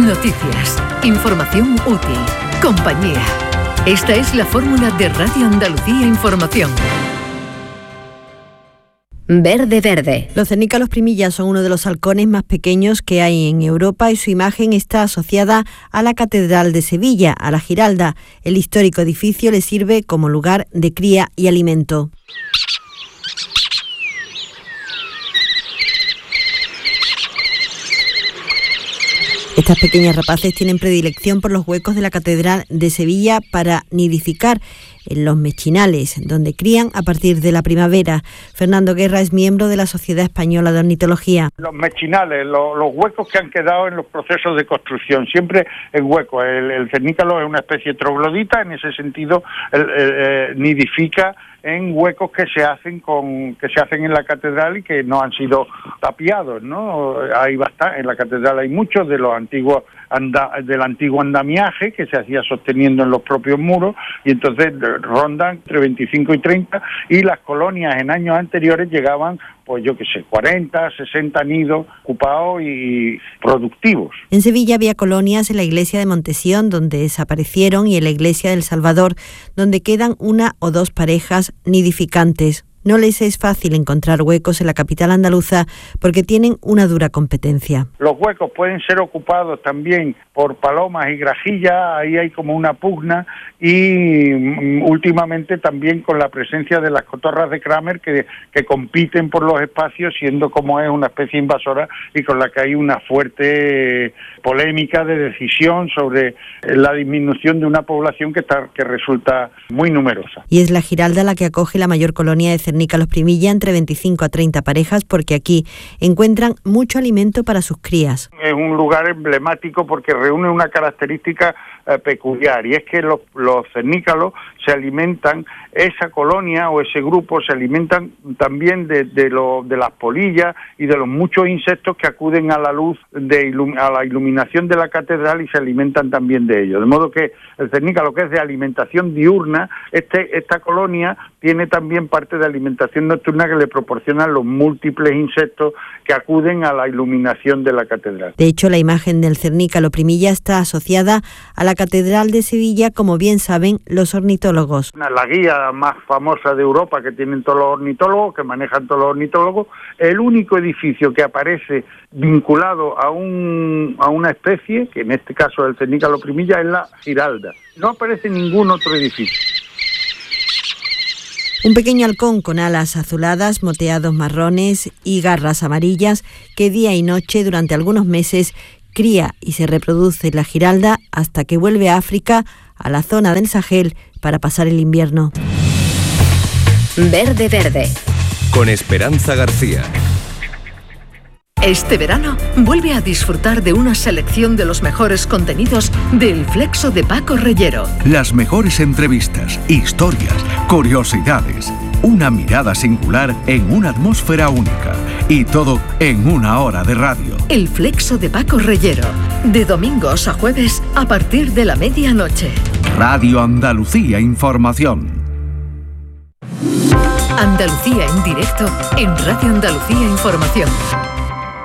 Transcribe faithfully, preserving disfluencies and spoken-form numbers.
Noticias, información útil, compañía. Esta es la fórmula de Radio Andalucía Información. Verde Verde. Los cernícalos primillas son uno de los halcones más pequeños que hay en Europa y su imagen está asociada a la Catedral de Sevilla, a la Giralda. El histórico edificio le sirve como lugar de cría y alimento. Estas pequeñas rapaces tienen predilección por los huecos de la Catedral de Sevilla para nidificar en los mechinales, donde crían a partir de la primavera. Fernando Guerra es miembro de la Sociedad Española de Ornitología. Los mechinales, lo, los huecos que han quedado en los procesos de construcción, siempre en huecos. El, el cernícalo es una especie troglodita, en ese sentido el, el, el, nidifica en huecos que se hacen con que se hacen en la catedral y que no han sido tapiados, ¿no? Hay bastante, en la catedral hay muchos de los antiguos anda, del antiguo andamiaje que se hacía sosteniendo en los propios muros, y entonces rondan entre veinticinco y treinta, y las colonias en años anteriores llegaban, pues yo qué sé, cuarenta, sesenta nidos ocupados y productivos. En Sevilla había colonias en la iglesia de Montesión, donde desaparecieron, y en la iglesia del Salvador, donde quedan una o dos parejas nidificantes. No les es fácil encontrar huecos en la capital andaluza porque tienen una dura competencia. Los huecos pueden ser ocupados también por palomas y grajillas, ahí hay como una pugna, y últimamente también con la presencia de las cotorras de Kramer que, que compiten por los espacios, siendo como es una especie invasora y con la que hay una fuerte polémica de decisión sobre la disminución de una población que, está, que resulta muy numerosa. Y es la Giralda la que acoge la mayor colonia de cernícalos primilla, entre veinticinco a treinta parejas, porque aquí encuentran mucho alimento para sus crías. Es un lugar emblemático porque reúne una característica eh, peculiar, y es que los, los cernícalos se alimentan, esa colonia o ese grupo se alimentan también de, de, lo, de las polillas y de los muchos insectos que acuden a la luz, de ilum, a la iluminación de la catedral, y se alimentan también de ellos. De modo que el cernícalo, que es de alimentación diurna, este, esta colonia tiene también parte de alimentación nocturna que le proporcionan los múltiples insectos que acuden a la iluminación de la catedral. De hecho, la imagen del cernícalo primilla está asociada a la Catedral de Sevilla, como bien saben los ornitólogos. La guía más famosa de Europa que tienen todos los ornitólogos, que manejan todos los ornitólogos, el único edificio que aparece vinculado a un a una especie, que en este caso es el cernícalo primilla, es la Giralda. No aparece ningún otro edificio. Un pequeño halcón con alas azuladas, moteados marrones y garras amarillas que día y noche durante algunos meses cría y se reproduce en la Giralda hasta que vuelve a África, a la zona del Sahel, para pasar el invierno. Verde Verde. Con Esperanza García. Este verano vuelve a disfrutar de una selección de los mejores contenidos del Flexo de Paco Reyero. Las mejores entrevistas, historias, curiosidades, una mirada singular en una atmósfera única, y todo en una hora de radio. El Flexo de Paco Reyero, de domingos a jueves a partir de la medianoche. Radio Andalucía Información. Andalucía en directo en Radio Andalucía Información.